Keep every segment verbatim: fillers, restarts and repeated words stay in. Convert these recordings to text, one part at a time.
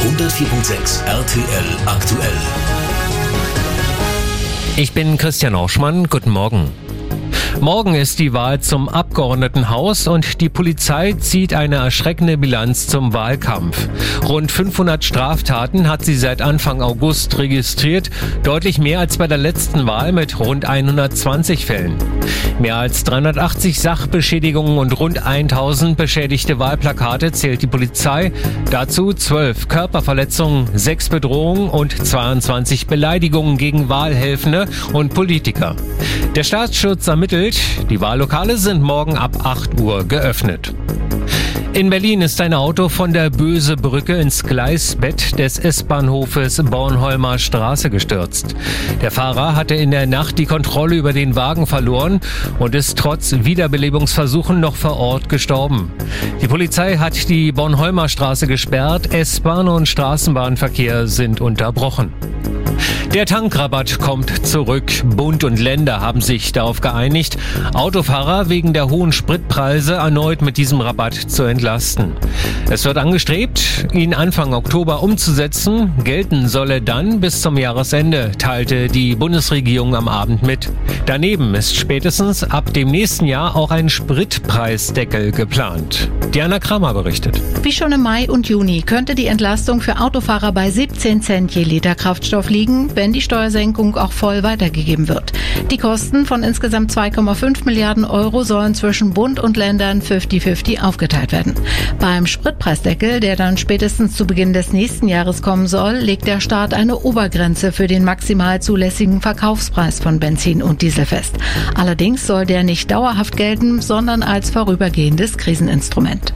hundertvier Komma sechs R T L aktuell. Ich bin Christian Orschmann. Guten Morgen. Morgen ist die Wahl zum Abgeordnetenhaus und die Polizei zieht eine erschreckende Bilanz zum Wahlkampf. Rund fünfhundert Straftaten hat sie seit Anfang August registriert, deutlich mehr als bei der letzten Wahl mit rund hundertzwanzig Fällen. Mehr als dreihundertachtzig Sachbeschädigungen und rund tausend beschädigte Wahlplakate zählt die Polizei. Dazu zwölf Körperverletzungen, sechs Bedrohungen und zweiundzwanzig Beleidigungen gegen Wahlhelfende und Politiker. Der Staatsschutz ermittelt, die Wahllokale sind morgen ab acht Uhr geöffnet. In Berlin ist ein Auto von der Böse-Brücke ins Gleisbett des S-Bahnhofes Bornholmer Straße gestürzt. Der Fahrer hatte in der Nacht die Kontrolle über den Wagen verloren und ist trotz Wiederbelebungsversuchen noch vor Ort gestorben. Die Polizei hat die Bornholmer Straße gesperrt, S-Bahn und Straßenbahnverkehr sind unterbrochen. Der Tankrabatt kommt zurück. Bund und Länder haben sich darauf geeinigt, Autofahrer wegen der hohen Spritpreise erneut mit diesem Rabatt zu entlasten. Es wird angestrebt, ihn Anfang Oktober umzusetzen. Gelten solle dann bis zum Jahresende, teilte die Bundesregierung am Abend mit. Daneben ist spätestens ab dem nächsten Jahr auch ein Spritpreisdeckel geplant. Diana Kramer berichtet. Wie schon im Mai und Juni könnte die Entlastung für Autofahrer bei siebzehn Cent je Liter Kraftstoff liegen, wenn die Steuersenkung auch voll weitergegeben wird. Die Kosten von insgesamt zwei Komma fünf Milliarden Euro sollen zwischen Bund und Ländern fünfzig fünfzig aufgeteilt werden. Beim Spritpreisdeckel, der dann spätestens zu Beginn des nächsten Jahres kommen soll, legt der Staat eine Obergrenze für den maximal zulässigen Verkaufspreis von Benzin und Diesel fest. Allerdings soll der nicht dauerhaft gelten, sondern als vorübergehendes Kriseninstrument.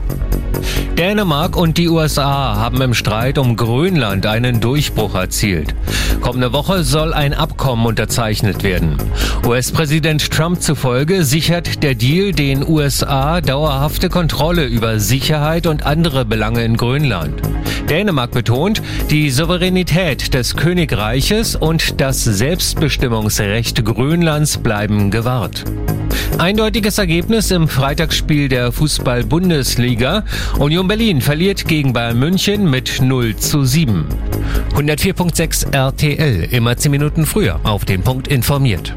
Dänemark und die U S A haben im Streit um Grönland einen Durchbruch erzielt. Kommende Woche soll ein Abkommen unterzeichnet werden. U S-Präsident Trump zufolge sichert der Deal den U S A dauerhafte Kontrolle über Sicherheit und andere Belange in Grönland. Dänemark betont, die Souveränität des Königreiches und das Selbstbestimmungsrecht Grönlands bleiben gewahrt. Eindeutiges Ergebnis im Freitagsspiel der Fußball-Bundesliga. Union Berlin verliert gegen Bayern München mit null zu sieben. hundertvier Komma sechs R T L, immer zehn Minuten früher auf den Punkt informiert.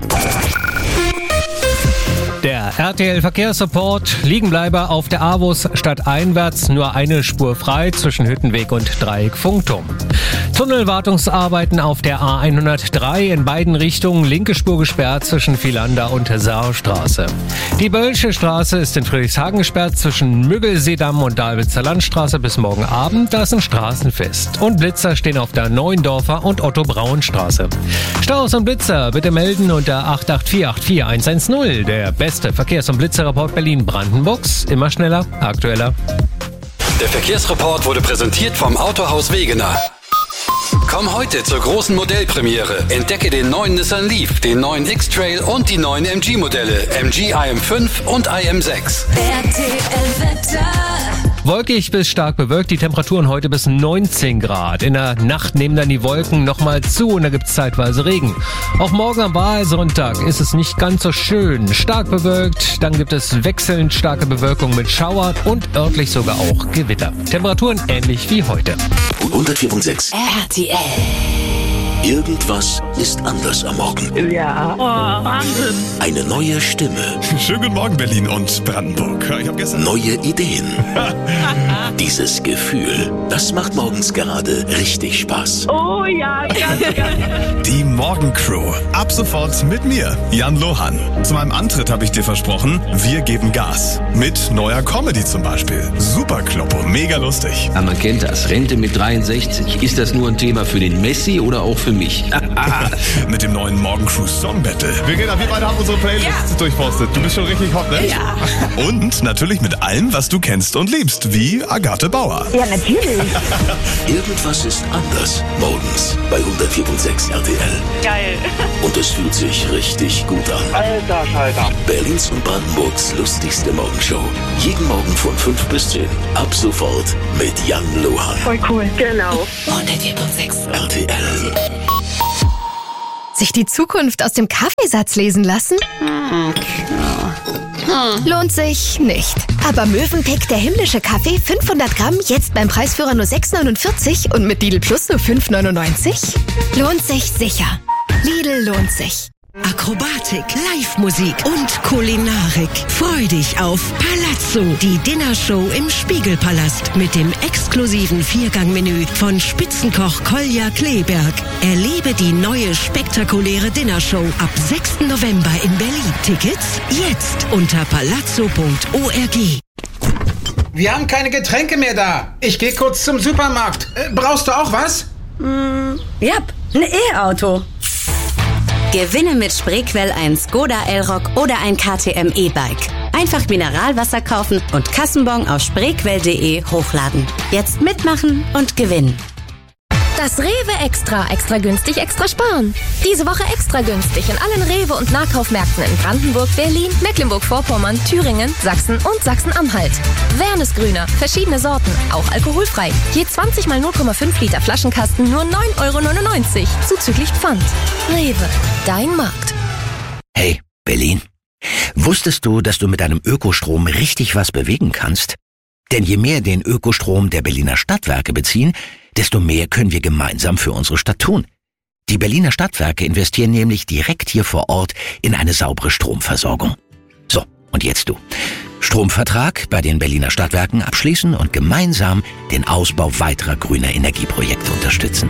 Der R T L-Verkehrssupport, Liegenbleiber auf der Avus stadteinwärts, nur eine Spur frei zwischen Hüttenweg und Dreieck Funkturm. Tunnelwartungsarbeiten auf der A hundertdrei in beiden Richtungen, linke Spur gesperrt zwischen Vielander und Saarstraße. Die Böllsche Straße ist in Friedrichshagen gesperrt zwischen Müggelseedamm und Dahlwitzer Landstraße bis morgen Abend, da ist ein Straßenfest. Und Blitzer stehen auf der Neuendorfer und Otto-Braun-Straße. Staus und Blitzer bitte melden unter acht acht vier acht vier eins eins null. Der beste Verkehrs- und Blitzerreport Berlin-Brandenburgs. Immer schneller, aktueller. Der Verkehrsreport wurde präsentiert vom Autohaus Wegener. Komm heute zur großen Modellpremiere. Entdecke den neuen Nissan Leaf, den neuen X-Trail und die neuen M G-Modelle. M G I M fünf und I M sechs. R T L-Wetter. Wolkig bis stark bewölkt, die Temperaturen heute bis neunzehn Grad. In der Nacht nehmen dann die Wolken nochmal zu und da gibt es zeitweise Regen. Auch morgen am Wahlsonntag ist es nicht ganz so schön. Stark bewölkt, dann gibt es wechselnd starke Bewölkung mit Schauer und örtlich sogar auch Gewitter. Temperaturen ähnlich wie heute. hundertvier Komma sechs R T L. Irgendwas ist anders am Morgen. Ja. Oh, Wahnsinn. Eine neue Stimme. Schönen guten Morgen, Berlin und Brandenburg. Ich hab gestern Neue Ideen. Dieses Gefühl, das macht morgens gerade richtig Spaß. Oh ja, ganz, ganz. die Morgencrew. Ab sofort mit mir, Jan Lohan. Zu meinem Antritt habe ich dir versprochen, wir geben Gas. Mit neuer Comedy zum Beispiel. Super Kloppo, mega lustig. Ja, man kennt das. Rente mit dreiundsechzig. Ist das nur ein Thema für den Messi oder auch für mich? Mit dem neuen Morgencrew Song Battle. Verena, wir beide haben unsere Playlist ja. durchforstet. Du bist schon richtig hot, ne? Ja. Und natürlich mit allem, was du kennst und liebst, wie Agathe Bauer. Ja, natürlich. Irgendwas ist anders morgens bei hundertvier Komma sechs R T L. Geil. Und es fühlt sich richtig gut an. Alter Schalter. Berlins und Brandenburgs lustigste Morgenshow. Jeden Morgen von fünf bis zehn. Ab sofort mit Jan Lohan. Voll cool. Genau. hundertvier Komma sechs R T L. Sich die Zukunft aus dem Kaffeesatz lesen lassen? Hm, lohnt sich nicht. Aber Mövenpick, der himmlische Kaffee, fünfhundert Gramm, jetzt beim Preisführer nur sechs neunundvierzig und mit Lidl Plus nur fünf neunundneunzig? Lohnt sich sicher. Lidl lohnt sich. Akrobatik, Live-Musik und Kulinarik. Freu dich auf Palazzo, die Dinnershow im Spiegelpalast mit dem exklusiven Viergang-Menü von Spitzenkoch Kolja Kleberg. Erlebe die neue spektakuläre Dinnershow ab sechsten November in Berlin. Tickets jetzt unter palazzo punkt org. Wir haben keine Getränke mehr da. Ich gehe kurz zum Supermarkt. Äh, brauchst du auch was? Mm, ja, ein E-Auto. Gewinne mit Spreequell ein Skoda Elroq oder ein K T M E-Bike. Einfach Mineralwasser kaufen und Kassenbon auf spreequell punkt de hochladen. Jetzt mitmachen und gewinnen. Das Rewe Extra. Extra günstig, extra sparen. Diese Woche extra günstig in allen Rewe- und Nahkaufmärkten in Brandenburg, Berlin, Mecklenburg-Vorpommern, Thüringen, Sachsen und Sachsen-Anhalt. Wernesgrüner, verschiedene Sorten, auch alkoholfrei. Je zwanzig mal null Komma fünf Liter Flaschenkasten nur neun Euro neunundneunzig, zuzüglich Pfand. Rewe, dein Markt. Hey, Berlin. Wusstest du, dass du mit deinem Ökostrom richtig was bewegen kannst? Denn je mehr den Ökostrom der Berliner Stadtwerke beziehen, desto mehr können wir gemeinsam für unsere Stadt tun. Die Berliner Stadtwerke investieren nämlich direkt hier vor Ort in eine saubere Stromversorgung. So, und jetzt du. Stromvertrag bei den Berliner Stadtwerken abschließen und gemeinsam den Ausbau weiterer grüner Energieprojekte unterstützen.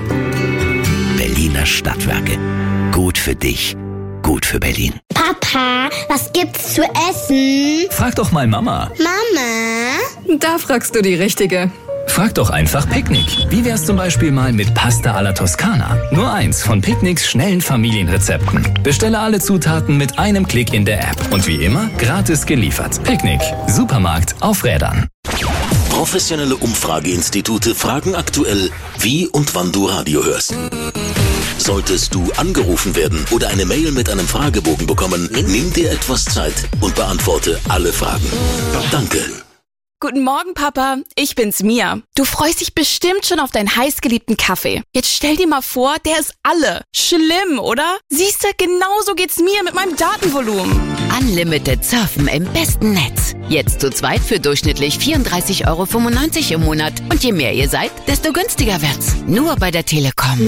Berliner Stadtwerke. Gut für dich, gut für Berlin. Papa, was gibt's zu essen? Frag doch mal Mama. Mama? Da fragst du die Richtige. Frag doch einfach Picknick. Wie wär's zum Beispiel mal mit Pasta alla Toskana? Nur eins von Picknicks schnellen Familienrezepten. Bestelle alle Zutaten mit einem Klick in der App. Und wie immer, gratis geliefert. Picknick. Supermarkt auf Rädern. Professionelle Umfrageinstitute fragen aktuell, wie und wann du Radio hörst. Solltest du angerufen werden oder eine Mail mit einem Fragebogen bekommen, nimm dir etwas Zeit und beantworte alle Fragen. Danke. Guten Morgen, Papa. Ich bin's, Mia. Du freust dich bestimmt schon auf deinen heißgeliebten Kaffee. Jetzt stell dir mal vor, der ist alle. Schlimm, oder? Siehste, genauso geht's mir mit meinem Datenvolumen. Unlimited Surfen im besten Netz. Jetzt zu zweit für durchschnittlich vierunddreißig Euro fünfundneunzig im Monat. Und je mehr ihr seid, desto günstiger wird's. Nur bei der Telekom.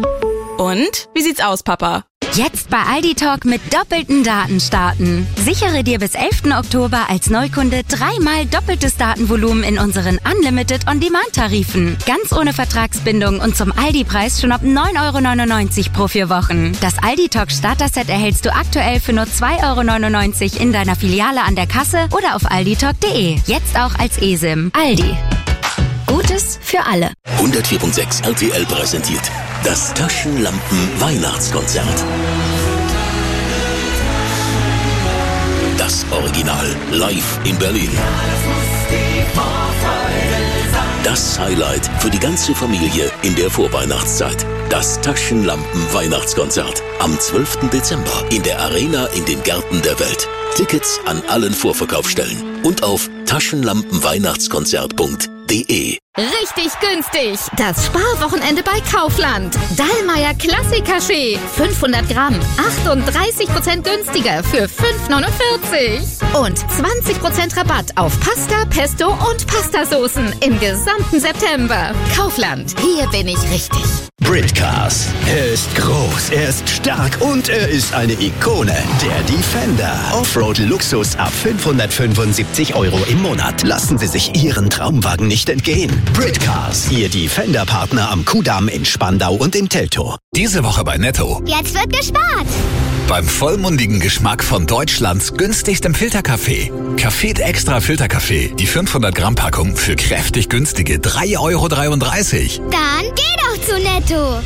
Und? Wie sieht's aus, Papa? Jetzt bei Aldi Talk mit doppelten Daten starten. Sichere dir bis elften Oktober als Neukunde dreimal doppeltes Datenvolumen in unseren Unlimited On-Demand-Tarifen. Ganz ohne Vertragsbindung und zum Aldi-Preis schon ab neun Euro neunundneunzig pro vier Wochen. Das Aldi Talk Starter-Set erhältst du aktuell für nur zwei Euro neunundneunzig in deiner Filiale an der Kasse oder auf alditalk punkt de. Jetzt auch als eSIM. Aldi. Gutes für alle. hundertvier Komma sechs R T L präsentiert das Taschenlampen-Weihnachtskonzert. Das Original live in Berlin. Das Highlight für die ganze Familie in der Vorweihnachtszeit. Das Taschenlampen-Weihnachtskonzert am zwölften Dezember in der Arena in den Gärten der Welt. Tickets an allen Vorverkaufsstellen und auf taschenlampenweihnachtskonzert punkt de. Richtig günstig. Das Sparwochenende bei Kaufland. Dallmayr Klassik-Kaffee. fünfhundert Gramm. achtunddreißig Prozent günstiger für fünf neunundvierzig. Und zwanzig Prozent Rabatt auf Pasta, Pesto und Pastasoßen im gesamten September. Kaufland. Hier bin ich richtig. Britcars. Er ist groß, er ist stark und er ist eine Ikone. Der Defender. Offroad-Luxus ab fünfhundertfünfundsiebzig Euro im Monat. Lassen Sie sich Ihren Traumwagen nicht entgehen. Britcars. Ihr Defender-Partner am Kudamm in Spandau und in Teltow. Diese Woche bei Netto. Jetzt wird gespart. Beim vollmundigen Geschmack von Deutschlands günstigstem Filterkaffee. Café Extra Filterkaffee. Die fünfhundert Gramm Packung für kräftig günstige drei Euro dreiunddreißig. Dann geh doch zu Netto.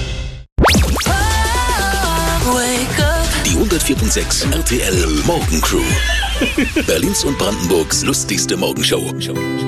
Die hundertvier Komma sechs R T L Morgencrew. Berlins und Brandenburgs lustigste Morgenshow.